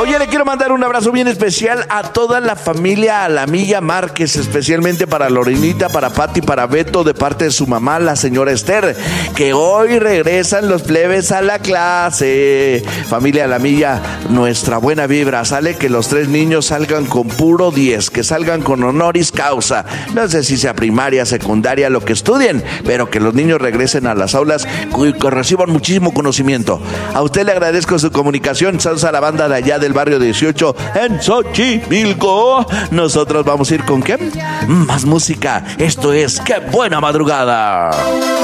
Oye, le quiero mandar un abrazo bien especial a toda la familia Alamilla Márquez, especialmente para Lorenita, para Pati, para Beto, de parte de su mamá, la señora Esther, que hoy regresan los plebes a la clase. Familia Alamilla, nuestra buena vibra. Sale que los 3 niños salgan con puro 10, que salgan con honoris causa. No sé si sea primaria, secundaria, lo que estudien, pero que los niños regresen a las aulas y que reciban muchísimo conocimiento. A usted le agradezco su comunicación. Saludos a la banda de allá del barrio 18 en Xochimilco. Nosotros vamos a ir con ¿qué? Más música. Esto es ¡Qué buena madrugada!